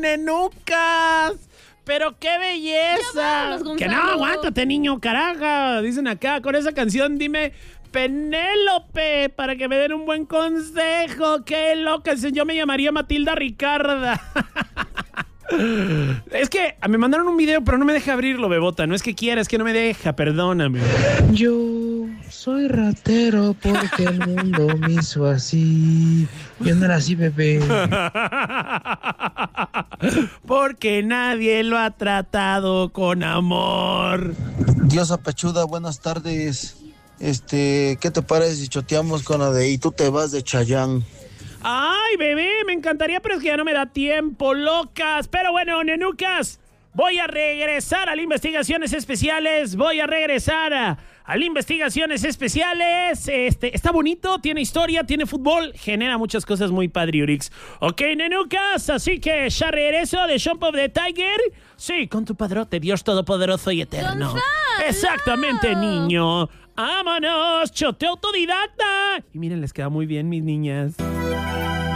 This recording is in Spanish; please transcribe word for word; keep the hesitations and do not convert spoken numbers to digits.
nenucas. ¡Pero qué belleza! Vámonos, Que no, aguántate, niño, caraja. Dicen acá, con esa canción, dime Penélope, para que me den un buen consejo. ¡Qué loca! Yo me llamaría Matilda Ricarda. Es que me mandaron un video, pero no me deja abrirlo, Bebota. No es que quiera, es que no me deja, perdóname. Yo soy ratero porque el mundo me hizo así. Yo no era así, bebé. Porque nadie lo ha tratado con amor. Diosa Pechuda, buenas tardes. Este, ¿qué te parece si choteamos con la de y tú te vas de Chayán? Ay, bebé, me encantaría, pero es que ya no me da tiempo, locas. Pero bueno, nenucas, voy a regresar a las investigaciones especiales. Voy a regresar a, a las investigaciones especiales. Este, está bonito, tiene historia, tiene fútbol, genera muchas cosas muy padriurix. Ok, nenucas, así que ya regreso de Shaun of the Tiger. Sí, con tu padrote, Dios Todopoderoso y Eterno. ¡Gonzalo! Exactamente, niño. ¡Vámonos! ¡Choteo autodidacta! Y miren, les queda muy bien, mis niñas.